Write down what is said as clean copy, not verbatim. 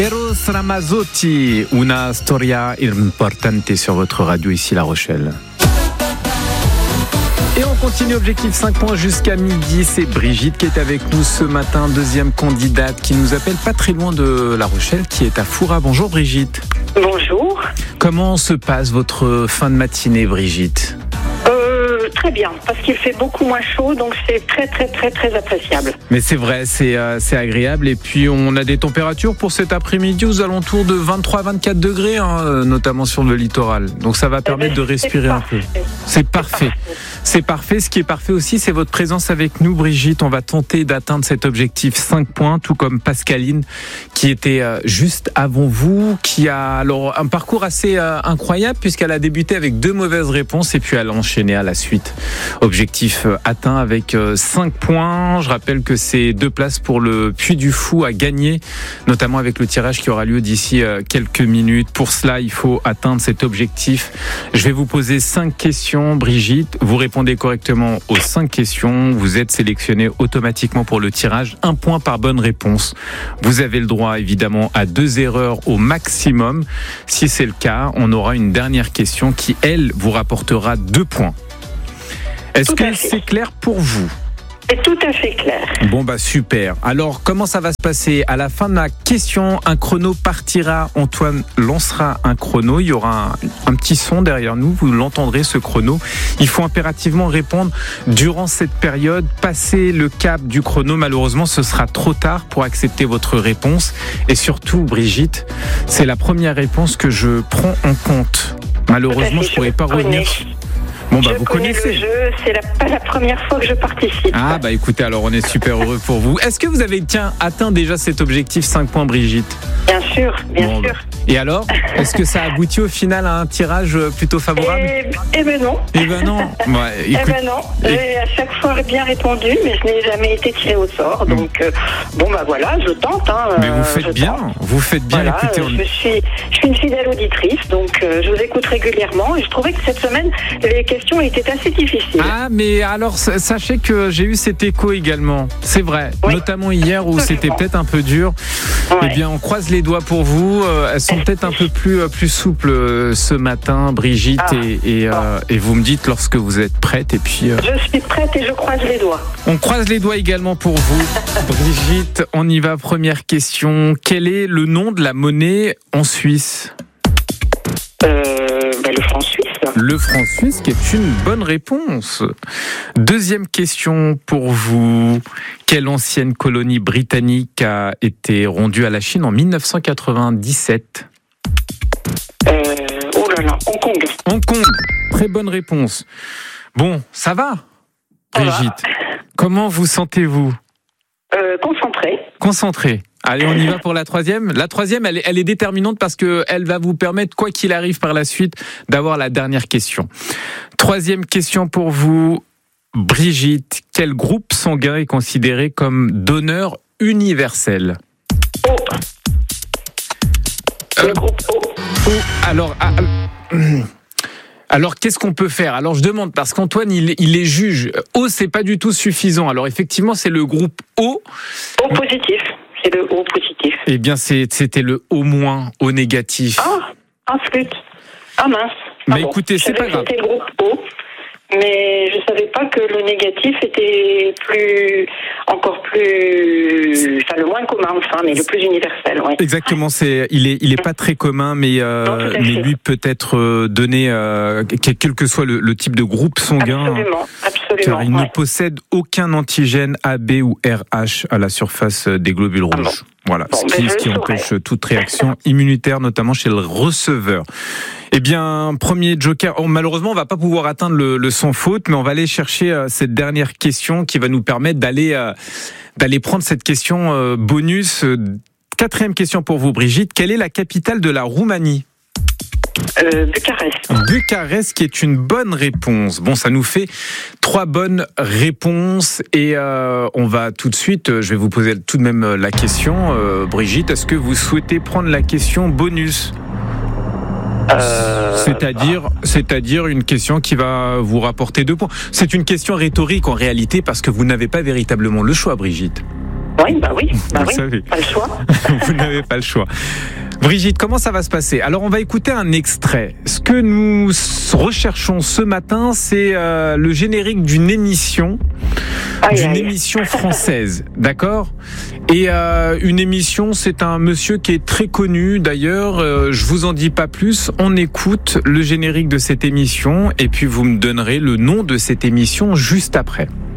Eros Ramazzotti, una storia importante sur votre radio ici La Rochelle. Et on continue, objectif 5 points jusqu'à midi. C'est Brigitte qui est avec nous ce matin, deuxième candidate qui nous appelle pas très loin de La Rochelle, qui est à Foura. Bonjour Brigitte. Bonjour. Comment se passe votre fin de matinée, Brigitte ? Très bien, parce qu'il fait beaucoup moins chaud, donc c'est très appréciable. Mais c'est vrai, c'est agréable. Et puis on a des températures pour cet après-midi aux alentours de 23-24 degrés, notamment sur le littoral. Donc ça va permettre de respirer un peu. C'est parfait. C'est parfait. Ce qui est parfait aussi, c'est votre présence avec nous, Brigitte. On va tenter d'atteindre cet objectif 5 points, tout comme Pascaline, qui était juste avant vous, qui a alors un parcours assez incroyable, puisqu'elle a débuté avec 2 mauvaises réponses et puis elle a enchaîné à la suite. Objectif atteint avec 5 points. Je rappelle que c'est 2 places pour le Puy du Fou à gagner, notamment avec le tirage qui aura lieu d'ici quelques minutes. Pour cela, il faut atteindre cet objectif. Je vais vous poser 5 questions, Brigitte. Vous répondez correctement aux 5 questions. Vous êtes sélectionné automatiquement pour le tirage. 1 point par bonne réponse. Vous avez le droit, évidemment, à 2 erreurs au maximum. Si c'est le cas, on aura une dernière question qui, elle, vous rapportera 2 points. Est-ce que c'est clair pour vous ? C'est tout à fait clair. Bon super. Alors comment ça va se passer ? À la fin de la question, un chrono partira. Antoine lancera un chrono. Il y aura un petit son derrière nous. Vous l'entendrez, ce chrono. Il faut impérativement répondre durant cette période. Passer le cap du chrono, malheureusement, ce sera trop tard pour accepter votre réponse. Et surtout, Brigitte, c'est la première réponse que je prends en compte. Malheureusement, je ne pourrai pas revenir. Bon, vous connaissez le jeu, c'est pas la première fois que je participe. Ah écoutez, alors on est super heureux pour vous. Est-ce que vous avez atteint déjà cet objectif 5 points, Brigitte ? Bien sûr. Et alors, est-ce que ça aboutit au final à un tirage plutôt favorable ? Eh ben non. Non. J'ai à chaque fois bien répondu, mais je n'ai jamais été tiré au sort. Donc voilà, je tente. Mais vous faites bien. Vous faites bien. Voilà, écoutez, je suis une fidèle auditrice, donc je vous écoute régulièrement et je trouvais que cette semaine les questions étaient assez difficiles. Ah, mais alors sachez que j'ai eu cet écho également. C'est vrai, notamment hier où c'était peut-être un peu dur. Ouais. Eh bien, on croise les doigts pour vous. Elles sont peut-être un peu plus souples ce matin, Brigitte, et vous me dites lorsque vous êtes prête. Et puis, je suis prête et je croise les doigts. On croise les doigts également pour vous. Brigitte, on y va. Première question. Quel est le nom de la monnaie en Suisse ? Le franc suisse. Le franc suisse, qui est une bonne réponse. Deuxième question pour vous. Quelle ancienne colonie britannique a été rendue à la Chine en 1997 ? Hong Kong. Hong Kong, très bonne réponse. Bon, ça va, Brigitte ? Comment vous sentez-vous ? Concentrée. Allez, on y va pour la troisième. La troisième, elle est déterminante parce qu'elle va vous permettre, quoi qu'il arrive par la suite, d'avoir la dernière question. Troisième question pour vous, Brigitte. Quel groupe sanguin est considéré comme donneur universel ? Le groupe O. Alors, qu'est-ce qu'on peut faire ? Alors, je demande, parce qu'Antoine, il est juge. O, c'est pas du tout suffisant. Alors, effectivement, c'est le groupe O. O positif. C'est le O positif. Eh bien, c'était le O-, O négatif. Flûte. Mince. Mais écoutez, c'est pas grave. C'était le groupe O, mais je savais pas que le négatif était le moins commun, mais le plus universel. Ouais. Exactement, il est pas très commun, mais lui peut être donné, quel que soit le type de groupe sanguin. Absolument. Car il ne possède aucun antigène AB ou RH à la surface des globules rouges. Voilà, ce qui empêche toute réaction immunitaire, notamment chez le receveur. Eh bien, premier joker. Malheureusement, on va pas pouvoir atteindre le sans faute, mais on va aller chercher cette dernière question qui va nous permettre d'aller prendre cette question bonus. Quatrième question pour vous, Brigitte. Quelle est la capitale de la Roumanie ? Bucarest. Bucarest, qui est une bonne réponse. Bon, ça nous fait 3 bonnes réponses et on va tout de suite, je vais vous poser tout de même la question. Brigitte, est-ce que vous souhaitez prendre la question bonus ? C'est-à-dire une question qui va vous rapporter 2 points. C'est une question rhétorique en réalité parce que vous n'avez pas véritablement le choix, Brigitte. Oui, savez. Pas le choix. Vous n'avez pas le choix. Brigitte, comment ça va se passer? Alors, on va écouter un extrait. Ce que nous recherchons ce matin, c'est le générique d'une émission française, d'accord? Et une émission, c'est un monsieur qui est très connu. D'ailleurs, je vous en dis pas plus. On écoute le générique de cette émission et puis vous me donnerez le nom de cette émission juste après.